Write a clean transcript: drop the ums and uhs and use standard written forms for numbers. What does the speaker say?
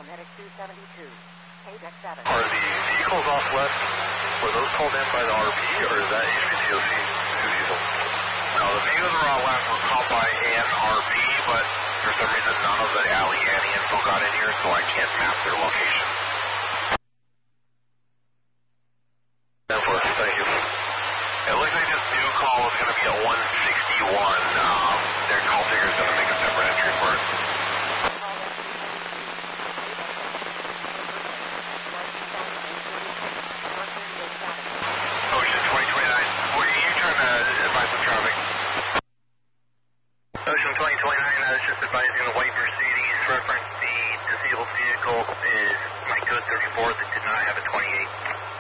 Medic 272. KDEC 7. Are the vehicles off west, were those called in by the RP, or is that HPTOC 2 diesel? No, the vehicles are out west were called by an RP, but for some reason none of the alley Annie info got in here, so I can't map their location. Therefore, thank you. It looks like this new call is going to be at 161. Their call taker is going to make a separate entry for it. Ocean 2029, what are you trying to advise the traffic? Ocean 2029, I was just advising the white Mercedes reference the disabled vehicle is my code 34 that did not have a 28.